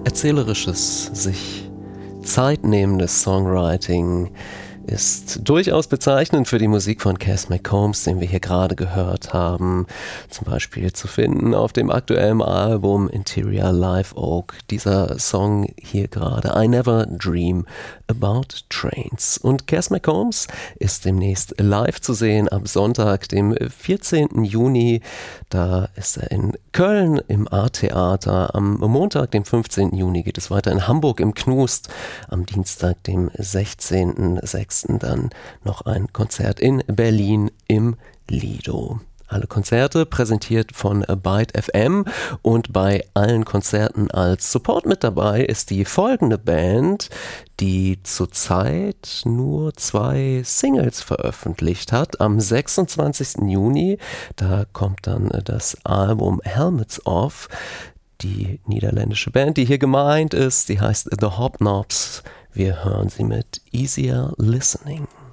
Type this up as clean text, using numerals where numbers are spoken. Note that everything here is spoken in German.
erzählerisches, sich zeitnehmendes Songwriting ist durchaus bezeichnend für die Musik von Cass McCombs, den wir hier gerade gehört haben. Zum Beispiel zu finden auf dem aktuellen Album Interior Live Oak. Dieser Song hier gerade, I Never Dream About Trains. Und Cass McCombs ist demnächst live zu sehen am Sonntag, dem 14. Juni. Da ist er in Köln im A-Theater. Am Montag, dem 15. Juni, geht es weiter in Hamburg im Knust. Am Dienstag, dem 16.06. dann noch ein Konzert in Berlin im Lido. Alle Konzerte präsentiert von Byte FM, und bei allen Konzerten als Support mit dabei ist die folgende Band, die zurzeit nur 2 Singles veröffentlicht hat. Am 26. Juni, da kommt dann das Album Helmets Off. Die niederländische Band, die hier gemeint ist, die heißt The Hobnobs. Wir hören sie mit Easier Listening.